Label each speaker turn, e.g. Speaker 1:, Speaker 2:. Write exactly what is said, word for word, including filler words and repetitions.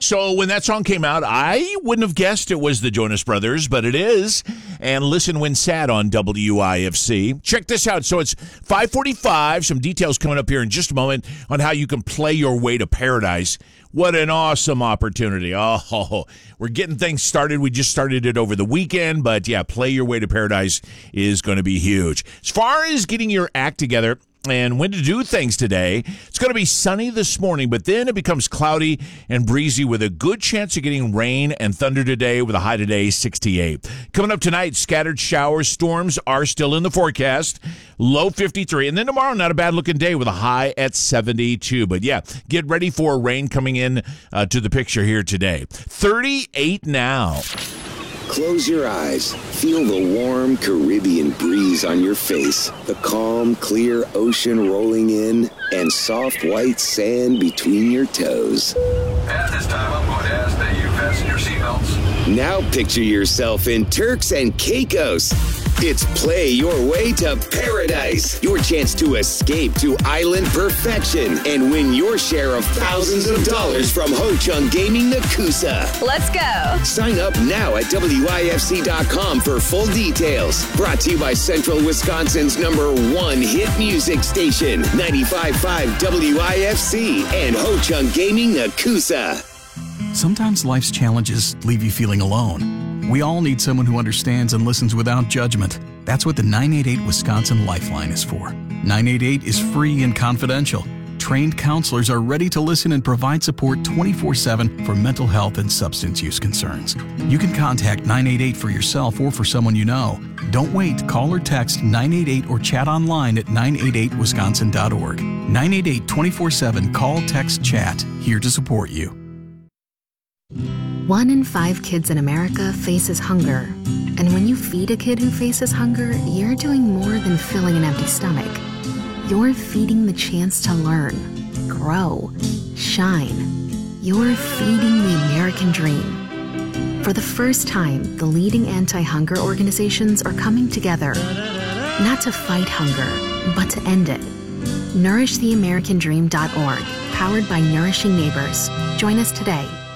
Speaker 1: So when that song came out, I wouldn't have guessed it was the Jonas Brothers, but it is. And Listen When Sad on W I F C. Check this out. So it's five forty-five. Some details coming up here in just a moment on how you can play your way to paradise. What an awesome opportunity. Oh, we're getting things started. We just started it over the weekend, but yeah, play your way to paradise is going to be huge. As far as getting your act together and when to do things today, it's going to be sunny this morning, but then it becomes cloudy and breezy with a good chance of getting rain and thunder today with a high today sixty-eight. Coming up tonight, scattered showers, storms are still in the forecast, low fifty-three. And then tomorrow, not a bad looking day with a high at seventy-two. But yeah, get ready for rain coming in uh, to the picture here today. thirty-eight now.
Speaker 2: Close your eyes. Feel the warm Caribbean breeze on your face, the calm, clear ocean rolling in, and soft white sand between your toes.
Speaker 3: At this time, I'm going to ask that you fasten your seatbelts.
Speaker 2: Now picture yourself in Turks and Caicos. It's Play Your Way to Paradise, your chance to escape to island perfection and win your share of thousands of dollars from Ho Chung Gaming Nakusa.
Speaker 4: Let's go.
Speaker 2: Sign up now at W I F C dot com for full details. Brought to you by Central Wisconsin's number one hit music station, ninety-five point five W I F C and Ho Chung Gaming Nakusa.
Speaker 5: Sometimes life's challenges leave you feeling alone. We all need someone who understands and listens without judgment. That's what the nine eight eight Wisconsin Lifeline is for. nine eight eight is free and confidential. Trained counselors are ready to listen and provide support twenty-four seven for mental health and substance use concerns. You can contact nine eight eight for yourself or for someone you know. Don't wait. Call or text nine eight eight or chat online at nine eight eight wisconsin dot org. nine eight eight twenty-four seven Call, Text, Chat. Here to support you.
Speaker 6: One in five kids in America faces hunger. And when you feed a kid who faces hunger, you're doing more than filling an empty stomach. You're feeding the chance to learn, grow, shine. You're feeding the American dream. For the first time, the leading anti-hunger organizations are coming together, not to fight hunger, but to end it. nourish the american dream dot org, powered by Nourishing Neighbors. Join us today.